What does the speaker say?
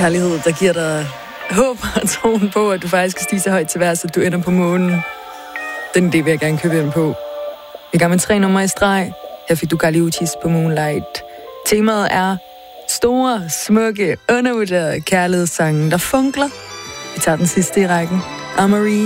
kærlighed, der giver dig håb og troen på, at du faktisk skal stige så højt til værs, at du ender på månen. Den idé vil jeg gerne købe ind på. Vi er gang med 3 numre i streg. Her fik du Galiutis på Moonlight. Temaet er store, smukke, undervurderede kærlighedssange, der funkler. Vi tager den sidste i rækken. Amarie.